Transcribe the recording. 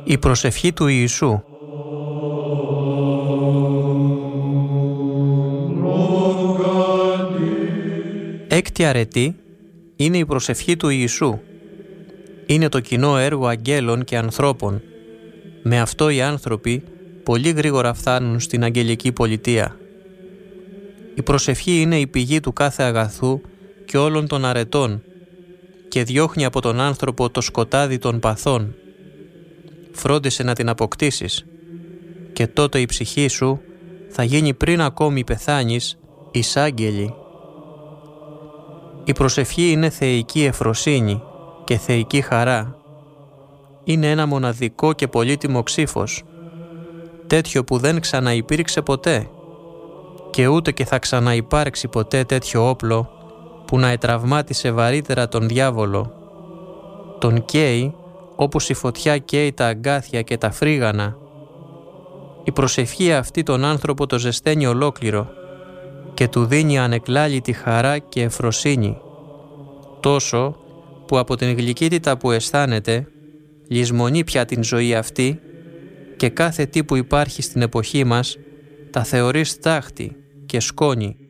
Η προσευχή του Ιησού. Έκτη αρετή είναι η προσευχή του Ιησού. Είναι το κοινό έργο αγγέλων και ανθρώπων. Με αυτό οι άνθρωποι πολύ γρήγορα φτάνουν στην αγγελική πολιτεία. Η προσευχή είναι η πηγή του κάθε αγαθού και όλων των αρετών και διώχνει από τον άνθρωπο το σκοτάδι των παθών. Φρόντισε να την αποκτήσεις και τότε η ψυχή σου θα γίνει πριν ακόμη πεθάνεις εισάγγελη. Η προσευχή είναι θεϊκή ευφροσύνη και θεϊκή χαρά. Είναι ένα μοναδικό και πολύτιμο ξύφος, τέτοιο που δεν ξαναυπήρξε ποτέ και ούτε και θα ξαναυπάρξει ποτέ τέτοιο όπλο που να ετραυμάτισε βαρύτερα τον διάβολο. Τον καίει όπως η φωτιά καίει τα αγκάθια και τα φρίγανα. Η προσευχή αυτή τον άνθρωπο το ζεσταίνει ολόκληρο και του δίνει ανεκλάλητη χαρά και ευφροσύνη, τόσο που από την γλυκύτητα που αισθάνεται λησμονεί πια την ζωή αυτή και κάθε τι που υπάρχει στην εποχή μας τα θεωρεί στάχτη και σκόνη.